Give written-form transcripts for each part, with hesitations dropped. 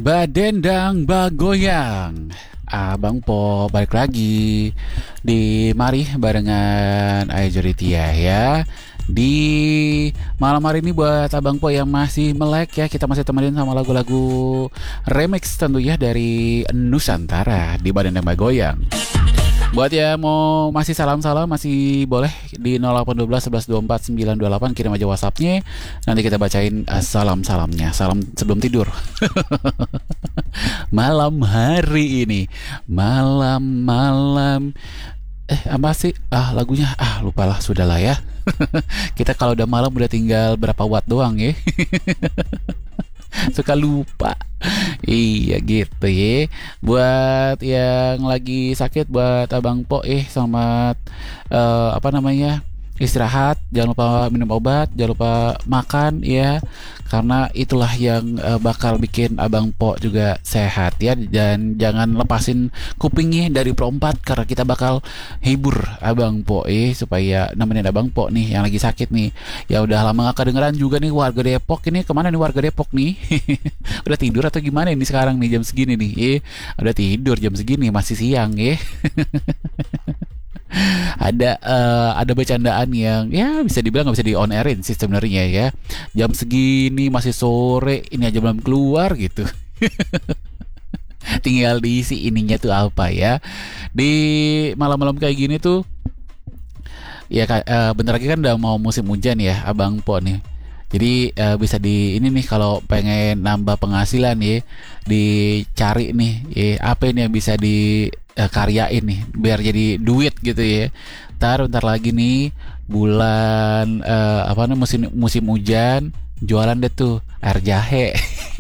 Badendang Bagoyang. Abang Po balik lagi di Mari barengan Aijuritia ya. Di malam hari ini buat Abang Po yang masih melek ya, kita masih temenin sama lagu-lagu remix tentunya dari Nusantara di Badendang Bagoyang. Buat ya mau masih salam-salam masih boleh di 0812 11 24 928, kirim aja WhatsAppnya. Nanti kita bacain salam-salamnya. Salam sebelum tidur. Malam hari ini, malam-malam. Apa sih? Lagunya lupalah, sudahlah ya. Kita kalau udah malam udah tinggal berapa watt doang ya. Suka lupa. Iya gitu ya. Buat yang lagi sakit, buat Abang Po selamat istirahat, jangan lupa minum obat, jangan lupa makan ya, karena itulah yang bakal bikin Abang Po juga sehat ya. Dan jangan lepasin kupingnya dari Pro 4 karena kita bakal hibur Abang Po supaya nemenin Abang Po nih yang lagi sakit nih. Ya udah lama gak kedengeran juga nih warga Depok. Ini kemana nih warga Depok nih? Udah tidur atau gimana ini sekarang nih jam segini nih? Udah tidur jam segini, masih siang ya. Ada bercandaan yang ya bisa dibilang nggak bisa di on airin sih sebenarnya ya. Jam segini masih sore, ini aja belum keluar gitu. Tinggal diisi ininya tuh apa ya. Di malam-malam kayak gini tuh ya bentar lagi kan udah mau musim hujan ya Abang Po nih. Jadi bisa di ini nih, kalau pengen nambah penghasilan ya, dicari nih apa ini yang bisa di karyain nih biar jadi duit gitu ya. Bentar lagi nih bulan musim hujan, jualan deh tuh air jahe.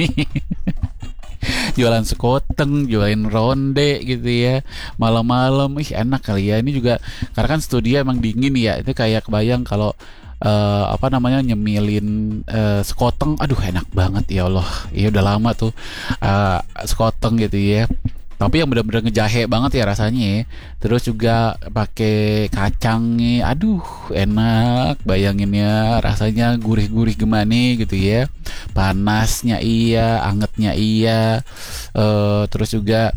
Jualan sekoteng, jualan ronde gitu ya. Malam-malam enak kali ya. Ini juga karena kan studio emang dingin ya. Itu kayak kebayang kalau nyemilin sekoteng, aduh enak banget ya Allah. Ya udah lama tuh sekoteng gitu ya. Tapi yang benar-benar ngejahe banget ya rasanya ya. Terus juga pakai kacangnya, aduh enak bayanginnya, rasanya gurih-gurih gimana gitu ya. Panasnya iya, angetnya iya. Terus juga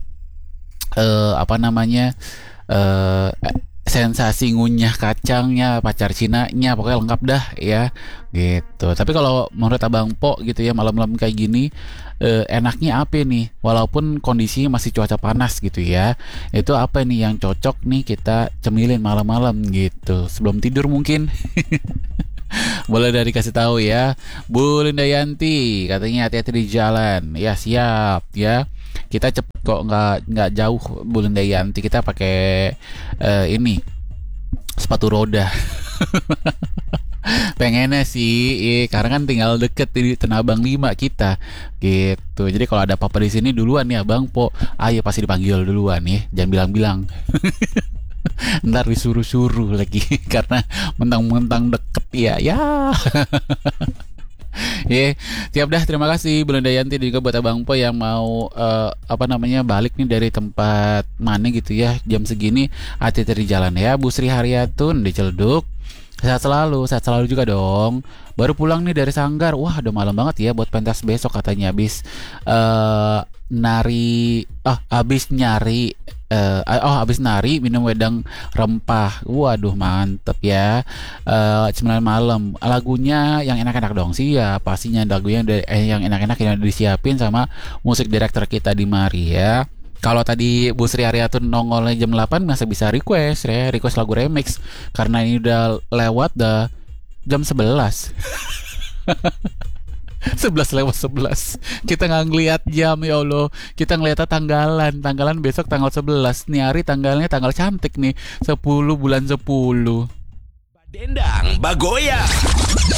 sensasi ngunyah kacangnya, pacar Cinanya, pokoknya lengkap dah ya gitu. Tapi kalau menurut Abang Po gitu ya, malam-malam kayak gini enaknya apa nih, walaupun kondisinya masih cuaca panas gitu ya, itu apa nih yang cocok nih kita cemilin malam-malam gitu sebelum tidur mungkin. Boleh dari kasih tahu ya Bu Linda Yanti, katanya hati-hati di jalan ya. Siap ya, kita cepet kok, nggak jauh Bu Linda Yanti. Kita pakai ini sepatu roda. Pengennya sih karena kan tinggal deket di Tanah Abang 5 kita gitu. Jadi kalau ada apa-apa di sini duluan nih Abang Po, ayo pasti dipanggil duluan nih, jangan bilang-bilang. Ntar disuruh-suruh lagi karena mentang-mentang deket ya. Siap dah. Terima kasih Bu Linda Yanti juga buat Abang Po yang mau balik nih dari tempat mana gitu ya jam segini, hati-hati di jalan ya. Bu Sri Haryatun di Ciledug, sehat selalu juga dong. Baru pulang nih dari Sanggar. Wah udah malam banget ya buat pentas besok katanya. Habis nari minum wedang rempah. Waduh mantep ya. 9 malam. Lagunya yang enak-enak dong sih ya. Pastinya lagu yang enak-enak yang disiapin sama musik director kita di Mari ya. Kalau tadi Bu Sri Haryatun nongolnya jam 8, masih bisa request lagu remix. Karena ini udah lewat jam 11. 11:11. Kita nggak ngelihat jam ya Allah. Kita ngeliatnya tanggalan besok tanggal 11. Nih hari tanggalnya tanggal cantik nih, 10 bulan 10. Badendang Bagoyang.